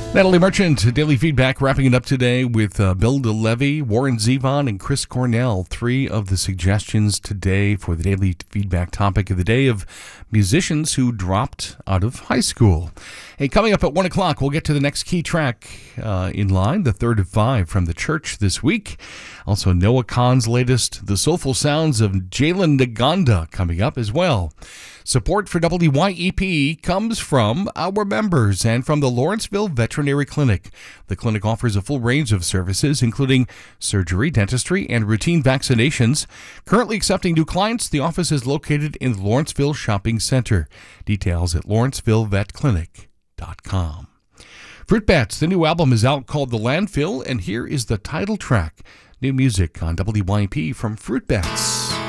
Natalie Merchant, Daily Feedback, wrapping it up today with Bill DeLevy, Warren Zevon, and Chris Cornell. Three of the suggestions today for the Daily Feedback topic of the day of musicians who dropped out of high school. Hey, coming up at 1 o'clock, we'll get to the next key track in line, the third of five from the church this week. Also, Noah Kahan's latest, The Soulful Sounds of Jalen Naganda, coming up as well. Support for WYEP comes from our members and from the Lawrenceville Veterinary Clinic. The clinic offers a full range of services, including surgery, dentistry, and routine vaccinations. Currently accepting new clients, the office is located in the Lawrenceville Shopping Center. Details at lawrencevillepetclinic.com. Fruit Bats, the new album is out called The Landfill, and here is the title track. New music on WYEP from Fruit Bats.